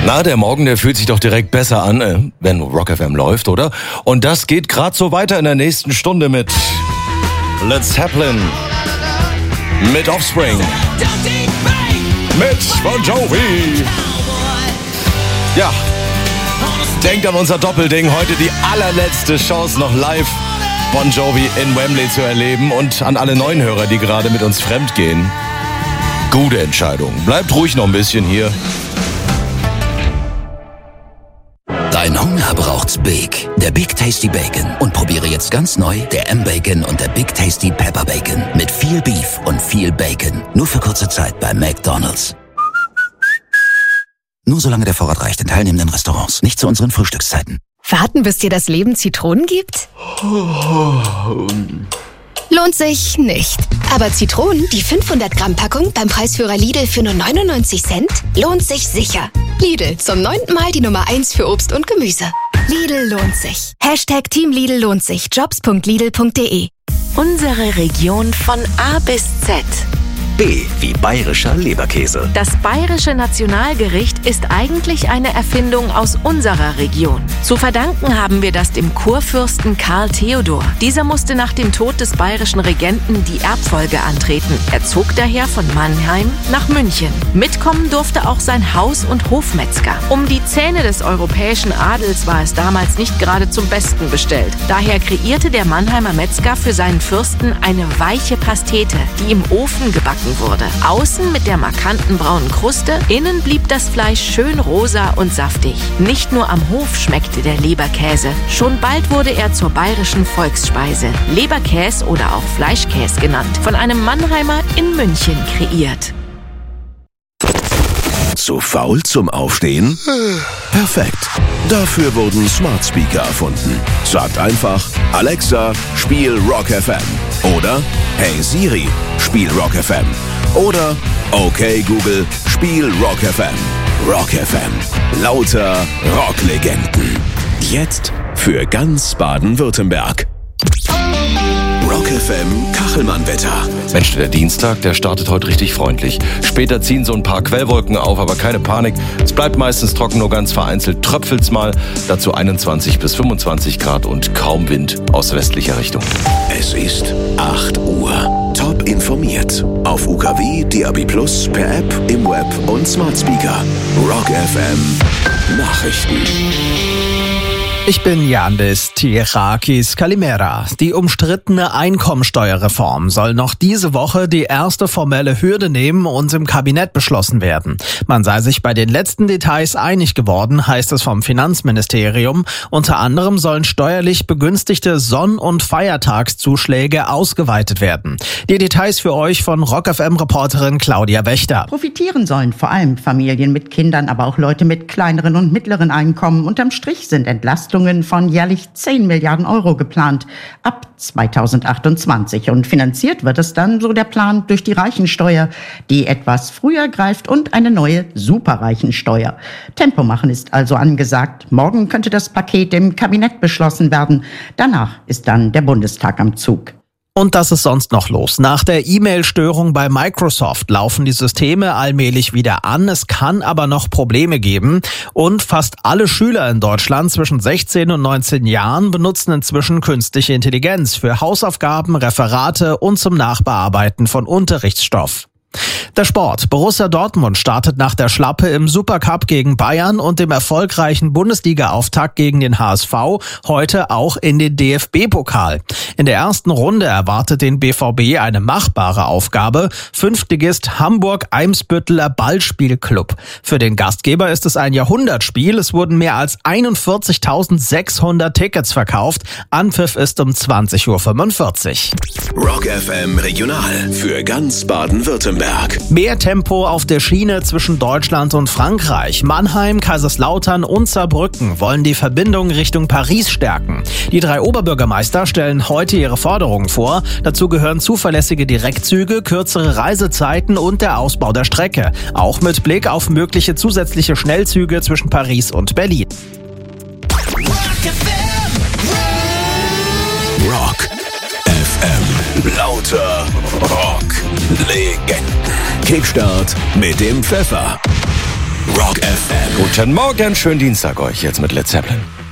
Na, der Morgen, der fühlt sich doch direkt besser an, wenn Rock FM läuft, oder? Und das geht gerade so weiter in der nächsten Stunde mit Led Zeppelin, mit Offspring, mit Bon Jovi. Ja, denkt an unser Doppelding. Heute die allerletzte Chance, noch live Bon Jovi in Wembley zu erleben. Und an alle neuen Hörer, die gerade mit uns fremdgehen. Gute Entscheidung. Bleibt ruhig noch ein bisschen hier. Dein Hunger braucht's Big. Der Big Tasty Bacon. Und probiere jetzt ganz neu der M-Bacon und der Big Tasty Pepper Bacon. Mit viel Beef und viel Bacon. Nur für kurze Zeit bei McDonald's. Nur solange der Vorrat reicht in teilnehmenden Restaurants. Nicht zu unseren Frühstückszeiten. Warten, bis dir das Leben Zitronen gibt? Lohnt sich nicht. Aber Zitronen, die 500-Gramm-Packung beim Preisführer Lidl für nur 99 Cent, lohnt sich sicher. Lidl, zum 9. Mal die Nummer 1 für Obst und Gemüse. Lidl lohnt sich. Hashtag Team Lidl lohnt sich. Jobs.lidl.de. Unsere Region von A bis Z. B wie bayerischer Leberkäse. Das bayerische Nationalgericht ist eigentlich eine Erfindung aus unserer Region. Zu verdanken haben wir das dem Kurfürsten Karl Theodor. Dieser musste nach dem Tod des bayerischen Regenten die Erbfolge antreten. Er zog daher von Mannheim nach München. Mitkommen durfte auch sein Haus- und Hofmetzger. Um die Zähne des europäischen Adels war es damals nicht gerade zum Besten bestellt. Daher kreierte der Mannheimer Metzger für seinen Fürsten eine weiche Pastete, die im Ofen gebacken wurde. Außen mit der markanten braunen Kruste, innen blieb das Fleisch schön rosa und saftig. Nicht nur am Hof schmeckte der Leberkäse, schon bald wurde er zur bayerischen Volksspeise. Leberkäse oder auch Fleischkäse genannt, von einem Mannheimer in München kreiert. Zu faul zum Aufstehen? Perfekt. Dafür wurden Smart Speaker erfunden. Sagt einfach, Alexa, spiel Rock FM. Oder, hey Siri, spiel Rock FM. Oder, okay Google, spiel Rock FM. Rock FM. Lauter Rocklegenden. Jetzt für ganz Baden-Württemberg. Rock FM Kachelmann-Wetter. Mensch, der Dienstag, der startet heute richtig freundlich. Später ziehen so ein paar Quellwolken auf, aber keine Panik. Es bleibt meistens trocken, nur ganz vereinzelt tröpfelt's mal. Dazu 21 bis 25 Grad und kaum Wind aus westlicher Richtung. Es ist 8 Uhr. Top informiert. Auf UKW, DAB+, per App, im Web und Smart Speaker. Rock FM Nachrichten. Ich bin Yandis Tirakis Kalimera. Die umstrittene Einkommensteuerreform soll noch diese Woche die erste formelle Hürde nehmen und im Kabinett beschlossen werden. Man sei sich bei den letzten Details einig geworden, heißt es vom Finanzministerium. Unter anderem sollen steuerlich begünstigte Sonn- und Feiertagszuschläge ausgeweitet werden. Die Details für euch von Rock FM-Reporterin Claudia Wächter. Profitieren sollen vor allem Familien mit Kindern, aber auch Leute mit kleineren und mittleren Einkommen. Unterm Strich sind Entlastungen von jährlich 10 Milliarden Euro geplant ab 2028. Und finanziert wird es dann, so der Plan, durch die Reichensteuer, die etwas früher greift, und eine neue Superreichensteuer. Tempo machen ist also angesagt. Morgen könnte das Paket im Kabinett beschlossen werden. Danach ist dann der Bundestag am Zug. Und das ist sonst noch los. Nach der E-Mail-Störung bei Microsoft laufen die Systeme allmählich wieder an. Es kann aber noch Probleme geben. Und fast alle Schüler in Deutschland zwischen 16 und 19 Jahren benutzen inzwischen künstliche Intelligenz für Hausaufgaben, Referate und zum Nachbearbeiten von Unterrichtsstoff. Der Sport. Borussia Dortmund startet nach der Schlappe im Supercup gegen Bayern und dem erfolgreichen Bundesliga-Auftakt gegen den HSV heute auch in den DFB-Pokal. In der ersten Runde erwartet den BVB eine machbare Aufgabe. Fünftligist Hamburg-Eimsbütteler Ballspielclub. Für den Gastgeber ist es ein Jahrhundertspiel. Es wurden mehr als 41.600 Tickets verkauft. Anpfiff ist um 20.45 Uhr. Rock FM Regional für ganz Baden-Württemberg. Mehr Tempo auf der Schiene zwischen Deutschland und Frankreich. Mannheim, Kaiserslautern und Saarbrücken wollen die Verbindung Richtung Paris stärken. Die 3 Oberbürgermeister stellen heute ihre Forderungen vor. Dazu gehören zuverlässige Direktzüge, kürzere Reisezeiten und der Ausbau der Strecke. Auch mit Blick auf mögliche zusätzliche Schnellzüge zwischen Paris und Berlin. Rock FM. Lauter Rock-Legenden. Kickstart mit dem Pfeffer. Rock FM. Gut, Guten Morgen, schönen Dienstag euch jetzt mit Led Zeppelin.